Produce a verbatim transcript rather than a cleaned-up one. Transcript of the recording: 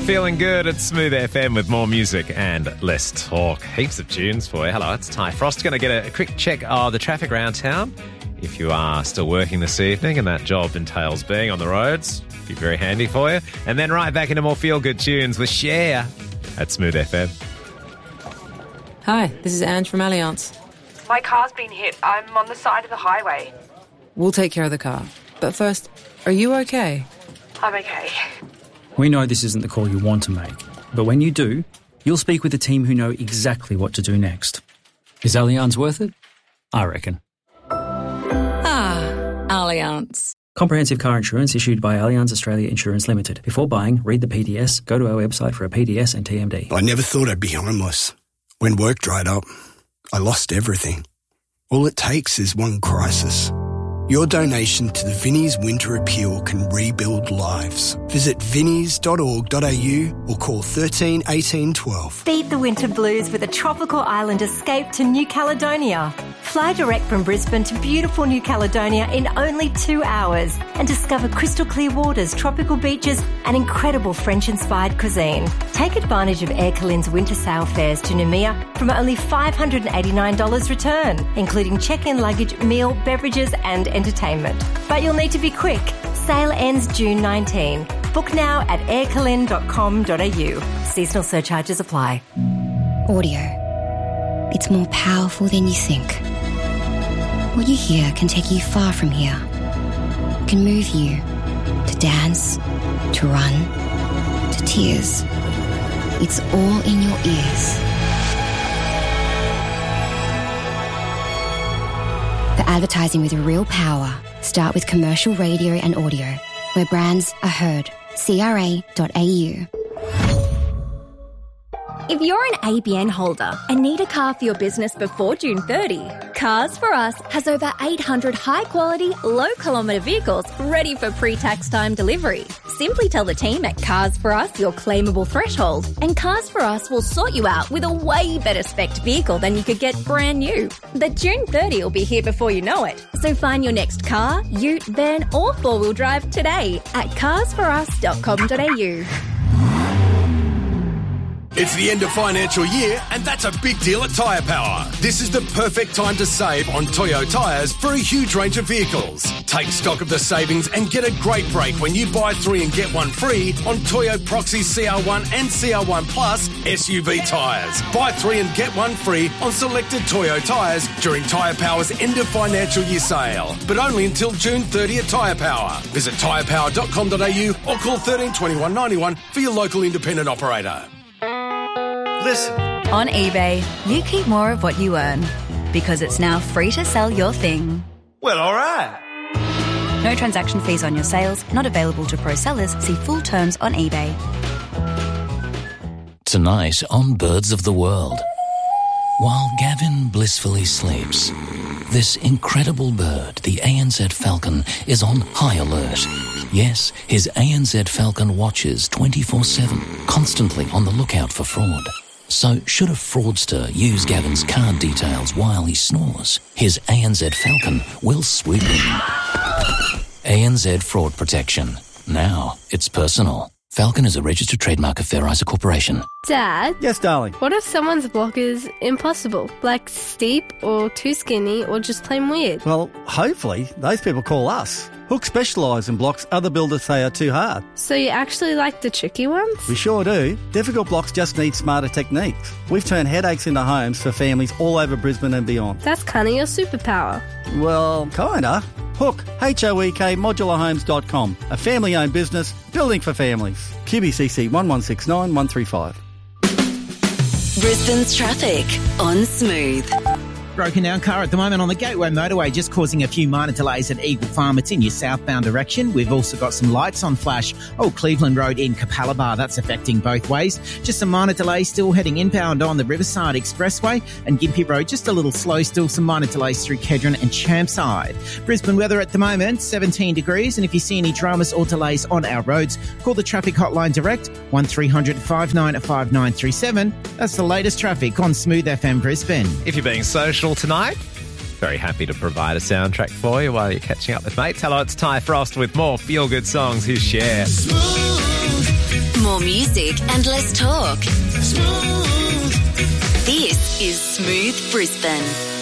Feeling good at Smooth F M with more music and less talk. Heaps of tunes for you. Hello, it's Ty Frost. Going to get a quick check of the traffic around town. If you are still working this evening and that job entails being on the roads, be very handy for you. And then right back into more feel-good tunes with Cher at Smooth F M. Hi, this is Ange from Allianz. My car's been hit. I'm on the side of the highway. We'll take care of the car. But first, are you okay? I'm okay. We know this isn't the call you want to make, but when you do, you'll speak with a team who know exactly what to do next. Is Allianz worth it? I reckon. Ah, Allianz. Comprehensive car insurance issued by Allianz Australia Insurance Limited. Before buying, read the P D S, go to our website for a P D S and T M D. I never thought I'd be homeless. When work dried up, I lost everything. All it takes is one crisis. Your donation to the Vinnie's Winter Appeal can rebuild lives. Visit vinnies dot org dot a u or call thirteen eighteen twelve. Beat the winter blues with a tropical island escape to New Caledonia. Fly direct from Brisbane to beautiful New Caledonia in only two hours and discover crystal clear waters, tropical beaches and incredible French-inspired cuisine. Take advantage of Air Calin's winter sail fares to Noumea from only five hundred eighty-nine dollars return, including check-in luggage, meal, beverages and entertainment. But you'll need to be quick. Sale ends June nineteenth. Book now at air calin dot com dot a u. Seasonal surcharges apply. Audio. It's more powerful than you think. What you hear can take you far from here. Can move you to dance, to run, to tears. It's all in your ears. The advertising with real power. Start with commercial radio and audio, where brands are heard. C R A dot A U. If you're an A B N holder and need a car for your business before June thirtieth, Cars for Us has over eight hundred high-quality, low-kilometre vehicles ready for pre-tax time delivery. Simply tell the team at Cars for Us your claimable threshold, and Cars for Us will sort you out with a way better spec'd vehicle than you could get brand new. But June thirtieth will be here before you know it, so find your next car, ute, van or four-wheel drive today at cars for us dot com dot a u. It's the end of financial year, and that's a big deal at Tyre Power. This is the perfect time to save on Toyo tyres for a huge range of vehicles. Take stock of the savings and get a great break when you buy three and get one free on Toyo Proxy C R one and C R one Plus S U V tyres. Buy three and get one free on selected Toyo tyres during Tyre Power's end of financial year sale, but only until June thirtieth at Tyre Power. Visit tyre power dot com dot a u or call thirteen twenty-one ninety-one for your local independent operator. Listen. On eBay, you keep more of what you earn because it's now free to sell your thing. Well, all right. No transaction fees on your sales, not available to pro sellers. See full terms on eBay. Tonight on Birds of the World. While Gavin blissfully sleeps, this incredible bird, the A N Z falcon, is on high alert. Yes, his A N Z falcon watches twenty-four seven, constantly on the lookout for fraud. So should a fraudster use Gavin's card details while he snores, his A N Z falcon will swoop in. A N Z Fraud Protection. Now it's personal. Falcon is a registered trademark of Fair Isa Corporation. Dad? Yes, darling? What if someone's block is impossible? Like steep or too skinny or just plain weird? Well, hopefully those people call us. Hook specialise in blocks other builders say are too hard. So you actually like the tricky ones? We sure do. Difficult blocks just need smarter techniques. We've turned headaches into homes for families all over Brisbane and beyond. That's kind of your superpower. Well, kinda. Hook, H O E K, modular homes dot com. A family-owned business, building for families. Q B C C one one six nine one three five. Brisbane's traffic on Smooth. Broken down car at the moment on the Gateway Motorway, just causing a few minor delays at Eagle Farm. It's in your southbound direction. We've also got some lights on flash. Oh, Cleveland Road in Capalaba, that's affecting both ways. Just some minor delays still heading inbound on the Riverside Expressway, and Gympie Road just a little slow, still some minor delays through Kedron and Champside. Brisbane weather at the moment, seventeen degrees, and if you see any dramas or delays on our roads, call the traffic hotline direct, one three hundred five nine five nine three seven. That's the latest traffic on Smooth F M Brisbane. If you're being social tonight, very happy to provide a soundtrack for you while you're catching up with mates. Hello, it's Ty Frost with more feel-good songs. Here's Cher. More music and less talk. Smooth. This is Smooth Brisbane.